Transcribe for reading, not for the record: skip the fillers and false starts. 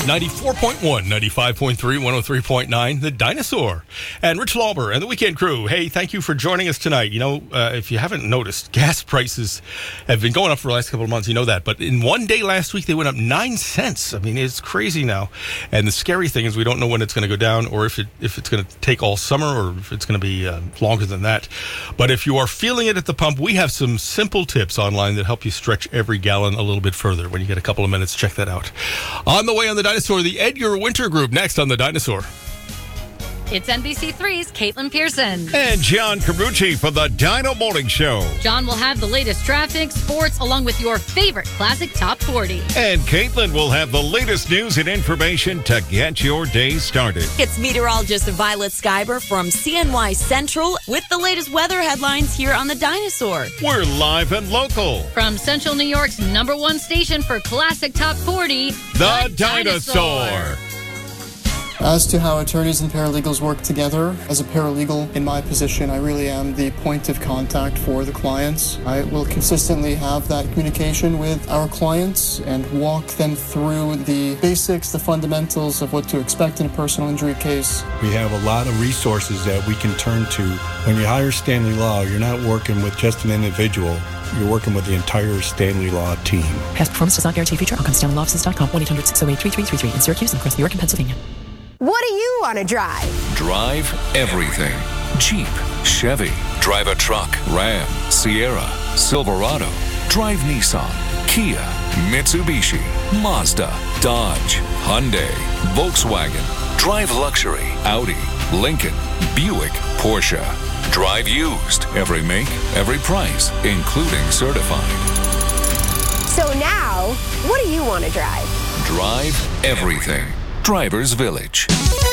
94.1, 95.3, 103.9, The Dinosaur. And Rich Lauber and the Weekend Crew. Hey, thank you for joining us tonight. You know, if you haven't noticed, gas prices have been going up for the last couple of months. You know that. But in one day last week, they went up 9 cents. I mean, it's crazy now. And the scary thing is we don't know when it's going to go down or if it's going to take all summer or if it's going to be longer than that. But if you are feeling it at the pump, we have some simple tips online that help you stretch every gallon a little bit further. When you get a couple of minutes, check that out. On the way on The Dinosaur, the Edgar Winter Group, next on The Dinosaur. It's NBC3's Caitlin Pearson. And John Cabrucci for the Dino Morning Show. John will have the latest traffic, sports, along with your favorite classic top 40. And Caitlin will have the latest news and information to get your day started. It's meteorologist Violet Skyber from CNY Central with the latest weather headlines here on The Dinosaur. We're live and local. From Central New York's #1 station for classic top 40, The Dinosaur. As to how attorneys and paralegals work together, as a paralegal in my position, I really am the point of contact for the clients. I will consistently have that communication with our clients and walk them through the basics, the fundamentals of what to expect in a personal injury case. We have a lot of resources that we can turn to. When you hire Stanley Law, you're not working with just an individual. You're working with the entire Stanley Law team. Past performance does not guarantee future outcomes. StanleyLawoffices.com, 1-800-608-3333 in Syracuse and across New York and Pennsylvania. What do you want to drive? Drive everything. Jeep, Chevy, drive a truck, Ram, Sierra, Silverado, drive Nissan, Kia, Mitsubishi, Mazda, Dodge, Hyundai, Volkswagen, drive luxury, Audi, Lincoln, Buick, Porsche. Drive used, every make, every price, including certified. So now, what do you want to drive? Drive everything. Drivers Village.